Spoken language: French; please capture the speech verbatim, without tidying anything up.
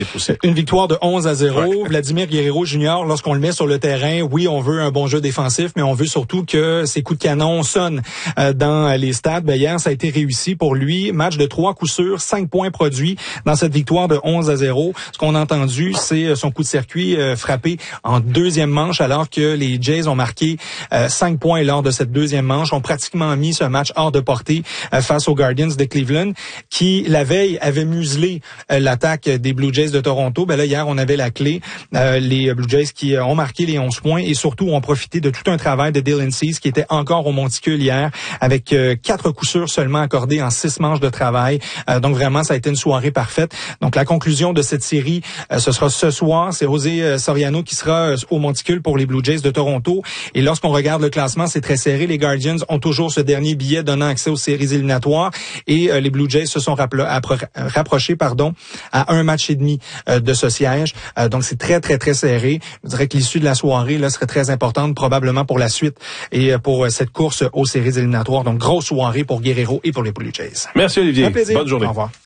Une victoire de onze à zéro. Ouais. Vladimir Guerrero Junior, lorsqu'on le met sur le terrain, oui, on veut un bon jeu défensif, mais on veut surtout que ses coups de canon sonnent euh, dans les stades. Ben, hier, ça a été réussi pour lui. Match de trois coups sûrs, cinq points produits dans cette victoire de onze à zéro. Ce qu'on a entendu, c'est son coup de circuit euh, frappé en deuxième manche, alors que les Jays ont marqué euh, cinq points lors de cette deuxième manche, ont pratiquement mis ce match hors de portée euh, face aux Guardians de Cleveland, qui, la veille, avait muselé euh, l'attaque des Blue Jays de Toronto. Ben là, hier, on avait la clé. Euh, les Blue Jays qui ont marqué les onze points et surtout ont profité de tout un travail de Dylan Cease qui était encore au monticule hier avec euh, quatre coups sûrs seulement accordés en six manches de travail. Euh, donc vraiment, ça a été une soirée parfaite. Donc la conclusion de cette série, euh, ce sera ce soir. C'est José euh, Soriano qui sera euh, au monticule pour les Blue Jays de Toronto. Et lorsqu'on regarde le classement, c'est très serré. Les Guardians ont toujours ce dernier billet donnant accès aux séries éliminatoires et euh, les Blue Jays se sont rappro- appro- rapprochés pardon, à un match et demi euh, de ce siège. Euh, donc, c'est très, très, très serré. Je dirais que l'issue de la soirée là serait très importante, probablement pour la suite et pour euh, cette course aux séries éliminatoires. Donc, grosse soirée pour Guerrero et pour les Blue Jays. Merci, Olivier. Un plaisir. Bonne journée. Au revoir.